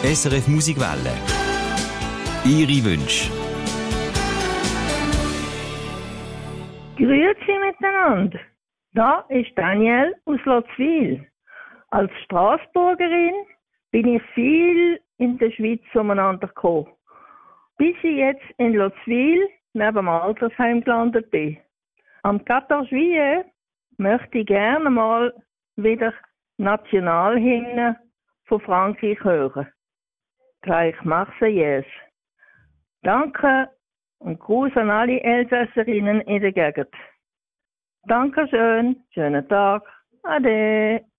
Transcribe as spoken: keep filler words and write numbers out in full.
S R F Musikwelle. Ihre Wünsche. Grüezi miteinander. Da ist Daniel aus Lotzwil. Als Straßburgerin bin ich viel in der Schweiz umeinander gekommen, bis ich jetzt in Lotzwil neben dem Altersheim gelandet bin. Am vierzehnten Juillet möchte ich gerne mal wieder Nationalhymne von Frankreich hören. Gleich Marseillaise. Danke und Gruß an alle Elsässerinnen in der Gegend. Dankeschön, schönen Tag, ade.